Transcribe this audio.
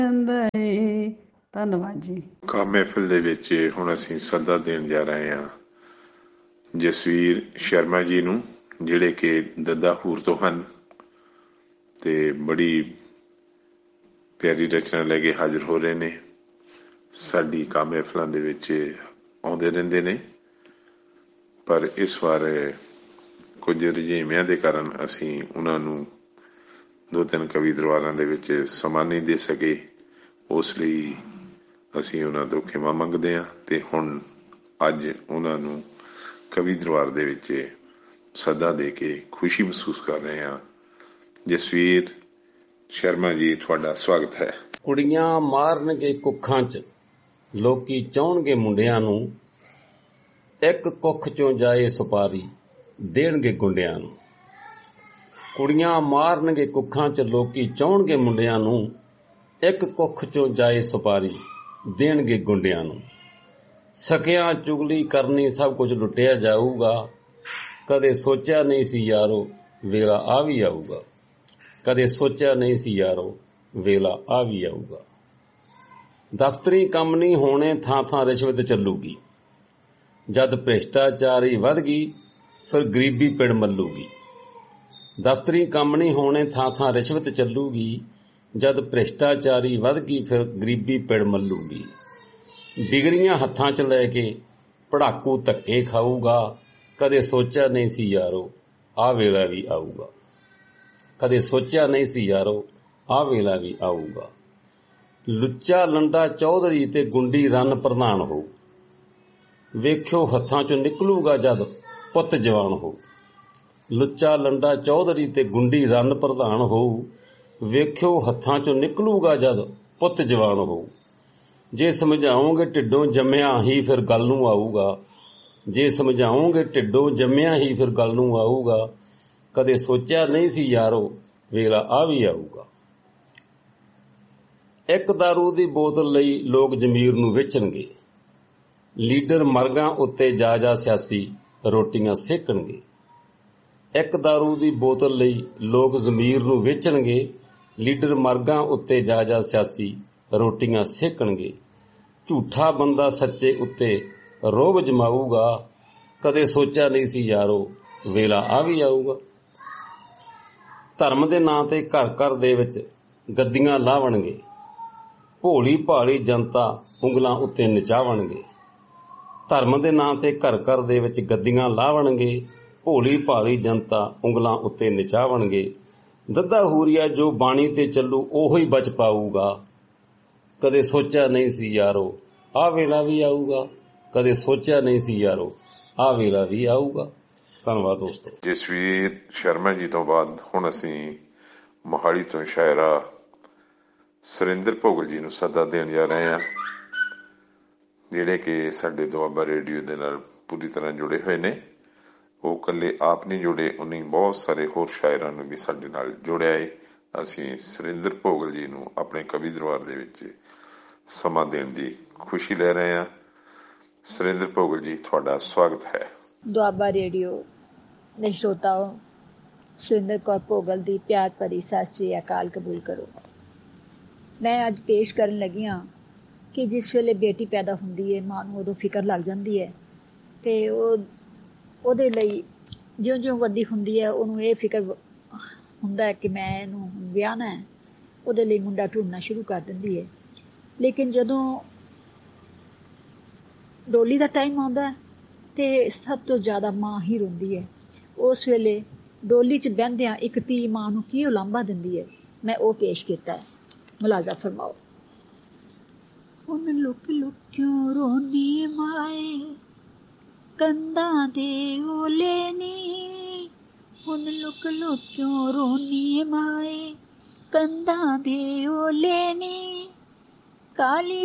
ਧੰਨਵਾਦ ਜੀ। ਕਾ ਮਹਿਫਿਲ ਦੇ ਵਿੱਚ ਹੁਣ ਅਸੀਂ ਸੱਦਾ ਦੇਣ ਜਾ ਰਹੇ ਹਾਂ ਜਸਵੀਰ ਸ਼ਰਮਾ ਜੀ ਨੂੰ, ਜਿਹੜੇ ਕਿ ਦੱਦਾ ਹੂਰ ਤੋਂ ਹਨ ਤੇ ਬੜੀ ਪਿਆਰੀ ਰਚਨਾ ਲੈ ਕੇ ਹਾਜ਼ਰ ਹੋ ਰਹੇ ਨੇ। ਸਾਡੀ ਕਾ ਮਹਿਫਿਲਾਂ ਦੇ ਵਿੱਚ ਆਉਂਦੇ ਰਹਿੰਦੇ ਨੇ, ਪਰ ਇਸ ਵਾਰ ਕੁਝ ਰੁਝੇਵਿਆਂ ਦੇ ਕਾਰਨ ਅਸੀਂ ਉਹਨਾਂ ਨੂੰ 2-3 ਕਵੀ ਦਰਬਾਰਾਂ ਦੇ ਵਿੱਚ ਸਮਾਂ ਨਹੀਂ ਦੇ ਸਕੇ। ਉਸ ਲਈ ਅਸੀਂ ਉਹਨਾਂ ਤੋਂ ਖਿਮਾ ਮੰਗਦੇ ਹਾਂ ਤੇ ਹੁਣ ਅੱਜ ਉਹਨਾਂ ਨੂੰ ਕਵੀ ਦਰਬਾਰ ਦੇ ਵਿੱਚ ਸੱਦਾ ਦੇ ਕੇ ਖੁਸ਼ੀ ਮਹਿਸੂਸ ਕਰ ਰਹੇ ਹਾਂ। ਜਸਵੀਰ ਸ਼ਰਮਾ ਜੀ, ਤੁਹਾਡਾ ਸਵਾਗਤ ਹੈ। ਕੁੜੀਆਂ ਮਾਰਨਗੇ ਕੁੱਖਾਂ 'ਚ ਲੋਕੀ ਚਾਹੁਣਗੇ ਮੁੰਡਿਆਂ ਨੂੰ, ਇੱਕ ਕੁੱਖ 'ਚੋਂ ਜਾਏ ਸੁਪਾਰੀ ਦੇਣਗੇ ਗੁੰਡਿਆਂ ਨੂੰ। ਕੁੜੀਆਂ ਮਾਰਨਗੇ ਕੁੱਖਾਂ 'ਚ ਲੋਕੀ ਚਾਹੁਣਗੇ ਮੁੰਡਿਆਂ ਨੂੰ, ਇੱਕ ਕੁੱਖ 'ਚੋਂ ਜਾਏ ਸੁਪਾਰੀ ਦੇਣਗੇ ਗੁੰਡਿਆਂ ਨੂੰ। ਸਕਿਆਂ ਚੁਗਲੀ ਕਰਨੀ ਸਭ ਕੁਝ ਲੁੱਟਿਆ ਜਾਊਗਾ, ਕਦੇ ਸੋਚਿਆ ਨਹੀਂ ਸੀ ਯਾਰੋ ਵੇਲਾ ਆ ਵੀ ਆਊਗਾ, ਕਦੇ ਸੋਚਿਆ ਨਹੀਂ ਸੀ ਯਾਰੋ ਵੇਲਾ ਆ ਵੀ ਆਊਗਾ। ਦਫ਼ਤਰੀ ਕੰਮ ਨਹੀਂ ਹੋਣੇ, ਥਾਂ ਥਾਂ ਰਿਸ਼ਵਤ ਚੱਲੂਗੀ, ਜਦ ਭ੍ਰਿਸ਼ਟਾਚਾਰੀ ਵੱਧ ਗਈ ਫਿਰ ਗਰੀਬੀ ਪਿੜ ਮੱਲੂਗੀ। ਦਫ਼ਤਰੀ ਕੰਮ ਨਹੀਂ ਹੋਣੇ, ਥਾਂ ਥਾਂ ਰਿਸ਼ਵਤ ਚੱਲੂਗੀ, ਜਦ ਭ੍ਰਿਸ਼ਟਾਚਾਰੀ ਵੱਧ ਗਈ ਫਿਰ ਗਰੀਬੀ ਪਿੜ ਮੱਲੂਗੀ। ਡਿਗਰੀਆਂ ਹੱਥਾਂ 'ਚ ਲੈ ਕੇ ਪੜਾਕੂ ਧੱਕੇ ਖਾਊਗਾ, ਕਦੇ ਸੋਚਿਆ ਨਹੀਂ ਸੀ ਯਾਰੋ ਆਹ ਵੇਲਾ ਵੀ ਆਊਗਾ, ਕਦੇ ਸੋਚਿਆ ਨਹੀਂ ਸੀ ਯਾਰੋ ਆਹ ਵੇਲਾ ਵੀ ਆਊਗਾ। ਲੁੱਚਾ ਲੰਡਾ ਚੌਧਰੀ ਤੇ ਗੁੰਡੀ ਰੰਨ ਪ੍ਰਧਾਨ ਹੋਊ, ਵੇਖਿਓ ਹੱਥਾਂ 'ਚੋਂ ਨਿਕਲੂਗਾ ਜਦ ਪੁੱਤ ਜਵਾਨ ਹੋਊ। ਲੁੱਚਾ ਲੰਡਾ ਚੌਧਰੀ ਤੇ ਗੁੰਡੀ ਰੰਨ ਪ੍ਰਧਾਨ ਹੋਊ, ਵੇਖਿਓ ਹੱਥਾਂ 'ਚੋਂ ਨਿਕਲੂਗਾ ਜਦ ਪੁੱਤ ਜਵਾਨ ਹੋਊ। ਜੇ ਸਮਝਾਓਗੇ ਢਿੱਡੋਂ ਜੰਮਿਆ ਹੀ ਫਿਰ ਗੱਲ ਨੂੰ ਆਊਗਾ, ਜੇ ਸਮਝਾਓਗੇ ਢਿੱਡੋਂ ਜੰਮਿਆ ਹੀ ਫਿਰ ਗੱਲ ਨੂੰ ਆਊਗਾ, ਕਦੇ ਸੋਚਿਆ ਨਹੀਂ ਸੀ ਯਾਰੋ ਵੇਲਾ ਆ ਵੀ ਆਊਗਾ। ਇੱਕ ਦਾਰੂ ਦੀ ਬੋਤਲ ਲਈ ਲੋਕ ਜ਼ਮੀਰ ਨੂੰ ਵੇਚਣਗੇ, ਲੀਡਰ ਮਰਗਾਂ ਉੱਤੇ ਜਾ ਜਾ ਸਿਆਸੀ ਰੋਟੀਆਂ ਸੇਕਣਗੇ। ਇੱਕ ਦਾਰੂ ਦੀ ਬੋਤਲ ਲਈ ਲੋਕ ਜ਼ਮੀਰ ਨੂੰ ਵੇਚਣਗੇ, ਲੀਡਰ ਮਰਗਾਂ ਉੱਤੇ ਜਾ ਜਾ ਸਿਆਸੀ ਰੋਟੀਆਂ ਸੇਕਣਗੇ। ਝੂਠਾ ਬੰਦਾ ਸੱਚੇ ਉੱਤੇ ਰੋਹਬ ਜਮਾਊਗਾ, ਕਦੇ ਸੋਚਿਆ ਨਹੀਂ ਸੀ ਯਾਰੋ ਵੇਲਾ ਆ ਵੀ ਆਊਗਾ। ਧਰਮ ਦੇ ਨਾਂ ਤੇ ਘਰ ਘਰ ਦੇ ਵਿੱਚ ਗੱਦੀਆਂ ਲਾਵਣਗੇ, ਭੋਲੀ ਭਾਲੀ ਜਨਤਾ ਉਂਗਲਾਂ ਉੱਤੇ ਨਚਾਵਣਗੇ। ਧਰਮ ਦੇ ਨਾਂ ਤੇ ਘਰ ਘਰ ਦੇ ਵਿੱਚ ਗੱਦੀਆਂ ਲਾਵਣਗੇ, ਭੋਲੀ ਭਾਲੀ ਜਨਤਾ ਉਂਗਲਾਂ ਉੱਤੇ ਨਚਾਵਣਗੇ। ਦੱਦਾ ਹੂਰੀਆ ਜੋ ਬਾਣੀ ਤੇ ਚੱਲੂ ਉਹੋ ਹੀ ਬਚ ਪਾਊਗਾ, ਕਦੇ ਸੋਚਿਆ ਨਹੀਂ ਸੀ ਯਾਰੋ ਆਹ ਵੇਲਾ ਵੀ ਆਊਗਾ, ਕਦੇ ਸੋਚਿਆ ਨਹੀਂ ਸੀ ਯਾਰੋ ਆਹ ਵੇਲਾ ਵੀ ਆਊਗਾ। ਧੰਨਵਾਦ ਦੋਸਤੋ। ਜਸਵੀਰ ਸ਼ਰਮਾ ਜੀ ਤੋਂ ਬਾਅਦ ਹੁਣ ਅਸੀਂ ਮੋਹਾਲੀ ਤੋਂ ਸ਼ਾਇਰਾ ਸੁਰਿੰਦਰ ਭੋਗਲ ਜੀ ਨੂੰ ਸੱਦਾ ਦੇਣ ਜਾ ਰਹੇ ਹਾਂ, ਜਿਹੜੇ ਕਿ ਸਾਡੇ ਦੁਆਬਾ ਰੇਡੀਓ ਦੇ ਨਾਲ ਪੂਰੀ ਤਰ੍ਹਾਂ ਜੁੜੇ ਹੋਏ ਨੇ। ਉਹ ਇਕੱਲੇ ਆਪ ਨਹੀਂ ਜੁੜੇ, ਉਹਨੇ ਬਹੁਤ ਸਾਰੇ ਹੋਰ ਸ਼ਾਇਰਾਂ ਨੂੰ ਵੀ ਸਾਡੇ ਨਾਲ ਜੋੜਿਆ ਹੈ। ਅਸੀਂ ਸੁਰਿੰਦਰ ਭੋਗਲ ਜੀ ਨੂੰ ਆਪਣੇ ਕਵੀ ਦਰਬਾਰ ਦੇ ਵਿੱਚ ਸਮਾਂ ਦੇਣ ਦੀ ਖੁਸ਼ੀ ਲੈ ਰਹੇ ਹਾਂ। ਸੁਰਿੰਦਰ ਭੋਗਲ ਜੀ, ਤੁਹਾਡਾ ਸਵਾਗਤ ਹੈ। ਦੁਆਬਾ ਰੇਡੀਓ ਦੇ ਸਰੋਤਾਓ, ਸੁਰਿੰਦਰ ਕੌਰ ਭੋਗਲ ਦੀ ਪਿਆਰ ਭਰੀ ਸਤਿ ਸ੍ਰੀ ਅਕਾਲ ਕਬੂਲ ਕਰੋ। ਮੈਂ ਅੱਜ ਪੇਸ਼ ਕਰਨ ਲੱਗੀ ਹਾਂ ਕਿ ਜਿਸ ਵੇਲੇ ਬੇਟੀ ਪੈਦਾ ਹੁੰਦੀ ਹੈ ਮਾਂ ਨੂੰ ਉਦੋਂ ਫਿਕਰ ਲੱਗ ਜਾਂਦੀ ਹੈ ਅਤੇ ਉਹਦੇ ਲਈ ਜਿਉਂ-ਜਿਉਂ ਵੱਡੀ ਹੁੰਦੀ ਹੈ ਉਹਨੂੰ ਇਹ ਫਿਕਰ ਹੁੰਦਾ ਹੈ ਕਿ ਮੈਂ ਇਹਨੂੰ ਵਿਆਹਣਾ ਹੈ, ਉਹਦੇ ਲਈ ਮੁੰਡਾ ਢੂੰਡਣਾ ਸ਼ੁਰੂ ਕਰ ਦਿੰਦੀ ਹੈ। ਲੇਕਿਨ ਜਦੋਂ ਡੋਲੀ ਦਾ ਟਾਈਮ ਆਉਂਦਾ ਅਤੇ ਸਭ ਤੋਂ ਜ਼ਿਆਦਾ ਮਾਂ ਹੀ ਰੋਂਦੀ ਹੈ। ਉਸ ਵੇਲੇ ਡੋਲੀ 'ਚ ਬਹਿੰਦਿਆਂ ਇੱਕ ਧੀ ਮਾਂ ਨੂੰ ਕੀ ਉਲਾਂਭਾ ਦਿੰਦੀ ਹੈ, ਮੈਂ ਉਹ ਪੇਸ਼ ਕੀਤਾ ਹੈ। ਮੁਲਾਜ਼ਾ ਫਰਮਾਓ। ਹੁਣ ਲੁਕ ਲੁਕ ਕਿਉਂ ਰੋਂਦੀ ਮਾਏ ਕੰਧਾਂ ਦੇ ਓਲੇ ਨੀ, ਹੁਣ ਲੁਕ ਲੁਕ ਕਿਉਂ ਰੋਂਦੀ ਮਾਏ ਕੰਧਾਂ ਦੇ ਓਲੇ ਨੀ, ਕਾਲੀ